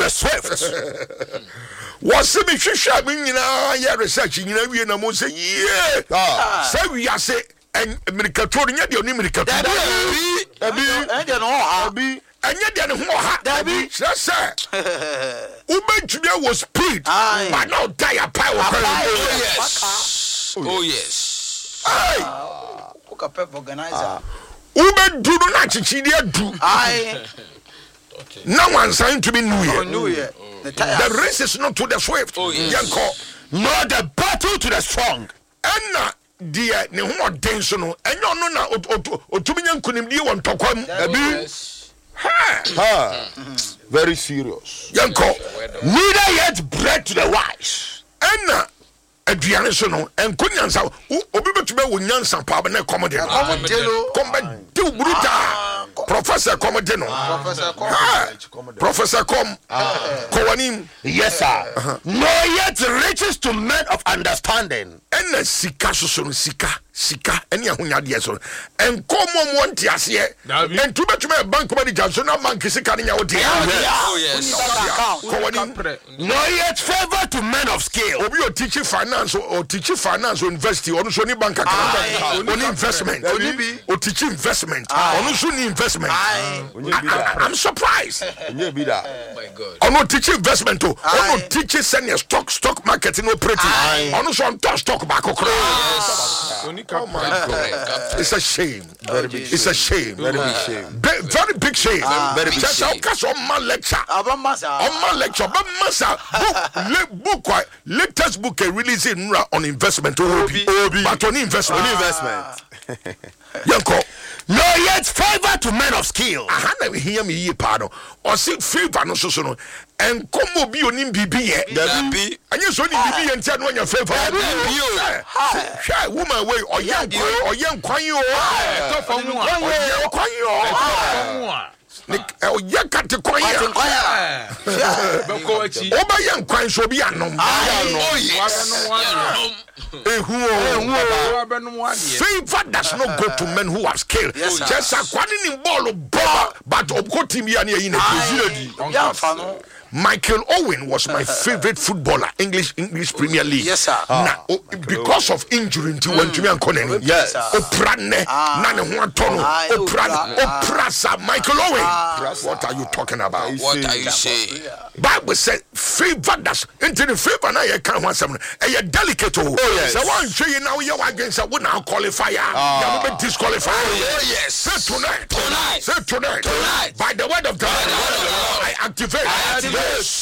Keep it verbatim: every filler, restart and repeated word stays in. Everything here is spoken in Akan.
the swift. Was me shusha me nyina ya research nyina wie na mo say yeah. Ah. Say we are say en mirikato nya de oni mirikato. Abi abi en de no ha. Abi anya de ne ho ha. Abi say ubentumi was speed but no tire power. Oh yes. Oh yes. Hey. Oka pep organizer. Ubendu no na chichi de adu. Ai. No one sign to be new year. New year. The, the race is not to the swift. Oh, yes. Yanko. No, the battle to the strong. Enna dear ne ho den so no. Enyo no na otumi nyankunim die won tokwam. Abi. Ha. Ha. Very serious. Yanko. Neither yet bread to the wise. Enna aduane so no enkunyansa obi betube wo nyansa pa ba na komode no. Komode no. Kombe de bruta. Professor Comede no. Professor Com. Professor Com. Kowanim. Yes, sir. Uh-huh. Nor yet riches to men of understanding. Ena sika so no sika sika eni ahonya de so. Enkomo mo ntiase e. Entu betuma bank manager so na bank sika nya wo de. Oh yes. Kowanim. Nor yet favor to men of skill. Obi o teach finance or teach finance or university onu so ni bank account. Oni investment. O teach investment. Onu so ni investment. I'm surprised. Oh my God. Ono teach investment to. Ono teach senior stock stock market no operating. Ono so on stock back okra. Oh my God. It's a shame. Very big. It's a shame. Very big shame. Be- very big shame. Very big shame. Just on my lecture. Aba masa. On my lecture. But masa book book latest book releasing on investment. Obi. But on investment. On investment. Yanko. No yet favor to men of skill. Aha na hear me ye pardon. Or say favor no so so no. En komo bi onim bibi ye. Dabi. Anya so ni bibi ye ntia no anya favor. Sha woman way or yan or yan kwan yo. To for mu a. Or yan kwan yo. Nik o yan kat kwan yo. Be ko achi. Oba yan kwan so bi anom. Oh yes. Favor does not go to men who have skill. Just a quantity ball of ball, but of course, in the Michael Owen was my favorite footballer, English English Premier League. Yes, sir. Now, oh, because of injury, he went to me and Conan. Yes. Oprane, Nana Huantono, Oprane, Oprasa, Michael Owen. What are you talking about? What are you saying? Bible said, favor does into the favor now. You can't want something. And you're delicate. Oh, yes. So one show you now you're against a would now qualify. You will be disqualified. Oh, yes. Say tonight. Tonight. Say tonight. Tonight. By the word of God, I activate. I activate.